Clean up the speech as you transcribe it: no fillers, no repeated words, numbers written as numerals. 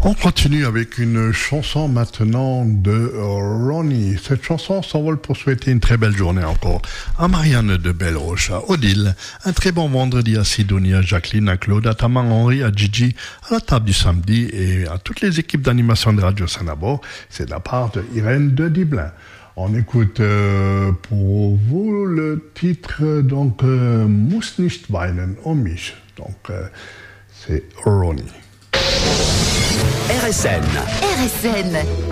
On continue avec une chanson maintenant de Ronnie. Cette chanson s'envole pour souhaiter une très belle journée encore à Marianne de Belleroche, à Odile. Un très bon vendredi à Sidonie, à Jacqueline, à Claude, à Taman Henri, à Gigi, à la table du samedi et à toutes les équipes d'animation de Radio Sanabo. C'est de la part de Irène de Diblin. On écoute pour vous le titre donc Muss nicht weinen um mich. Donc c'est Ronnie. RSN.